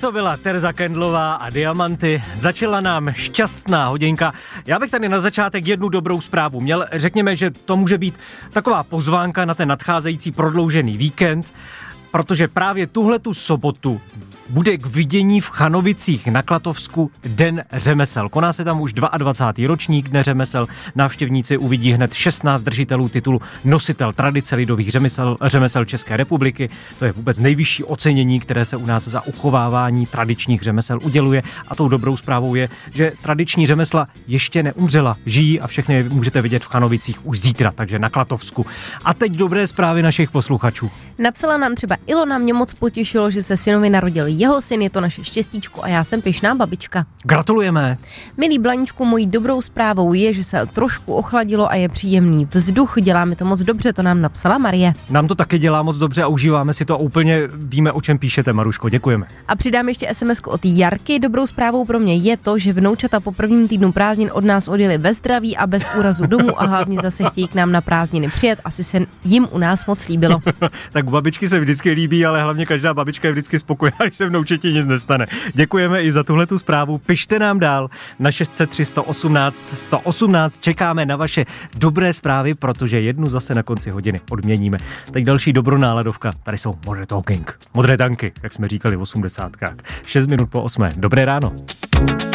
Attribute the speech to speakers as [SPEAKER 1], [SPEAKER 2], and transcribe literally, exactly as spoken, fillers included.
[SPEAKER 1] to byla Tereza Kendlová a Diamanty. Začala nám šťastná hodinka. Já bych tady na začátek jednu dobrou zprávu měl. Řekněme, že to může být taková pozvánka na ten nadcházející prodloužený víkend, protože právě tuhletu sobotu bude k vidění v Chanovicích na Klatovsku Den řemesel. Koná se tam už dvacátý druhý ročník Dne řemesel. Návštěvníci uvidí hned šestnáct držitelů titulu Nositel tradice lidových řemesel, řemesel České republiky. To je vůbec nejvyšší ocenění, které se u nás za uchovávání tradičních řemesel uděluje. A tou dobrou zprávou je, že tradiční řemesla ještě neumřela. Žijí a všechny je můžete vidět v Chanovicích už zítra, takže na Klatovsku. A teď dobré zprávy našich posluchačů.
[SPEAKER 2] Napsala nám třeba Ilona, mě moc potěšilo, že se synovi narodil jeho syn, je to naše štěstíčko a já jsem pyšná babička.
[SPEAKER 1] Gratulujeme.
[SPEAKER 2] Milý Blaničku, mojí dobrou zprávou je, že se trošku ochladilo a je příjemný vzduch. Dělá mi to moc dobře, to nám napsala Marie.
[SPEAKER 1] Nám to taky dělá moc dobře a užíváme si to a úplně víme, o čem píšete, Maruško. Děkujeme.
[SPEAKER 2] A přidám ještě es em esku od Jarky. Dobrou zprávou pro mě je to, že vnoučata po prvním týdnu prázdnin od nás odjeli ve zdraví a bez úrazu domů a hlavně zase chtějí k nám na prázdniny přijet. Asi se jim u nás moc líbilo.
[SPEAKER 1] Tak babičky se vždycky líbí, ale hlavně každá babička je vždycky spokojená, když se vnoučeti nic nestane. Děkujeme i za tuhletu zprávu. Pište nám dál na šest set tři sto osmnáct sto osmnáct. Čekáme na vaše dobré zprávy, protože jednu zase na konci hodiny odměníme. Teď další dobronáladovka. Tady jsou Modern Talking. Modré tanky, jak jsme říkali v osmdesátkách. šest minut po osmé. Dobré ráno.